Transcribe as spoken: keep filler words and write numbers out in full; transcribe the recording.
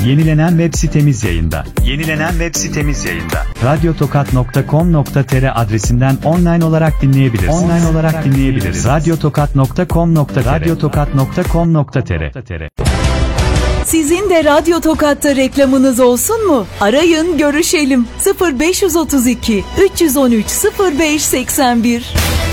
Yenilenen web sitemiz yayında. Yenilenen web sitemiz yayında. radyotokat nokta com nokta tr adresinden online olarak dinleyebilirsiniz. Online olarak dinleyebiliriz. radyotokat nokta com nokta tr radyotokat nokta com nokta tr Sizin de Radyo Tokat'ta reklamınız olsun mu? Arayın, görüşelim. sıfır beş otuz iki üç yüz on üç sıfır beş seksen bir